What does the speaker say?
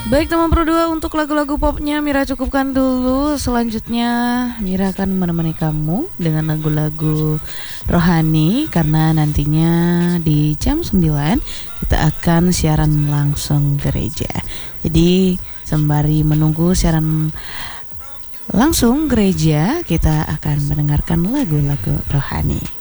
Baik teman berdua, untuk lagu-lagu popnya Mira cukupkan dulu. Selanjutnya Mira akan menemani kamu dengan lagu-lagu rohani, karena nantinya di jam 9 kita akan siaran langsung gereja. Jadi sembari menunggu siaran langsung gereja, kita akan mendengarkan lagu-lagu rohani.